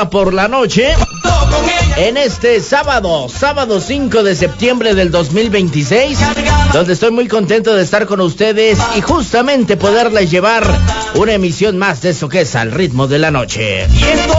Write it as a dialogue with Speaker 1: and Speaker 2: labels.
Speaker 1: por la noche, en este sábado 5 de septiembre del 2026, donde estoy muy contento de estar con ustedes y justamente poderles llevar una emisión más de eso que es Al Ritmo de la Noche.
Speaker 2: Y esto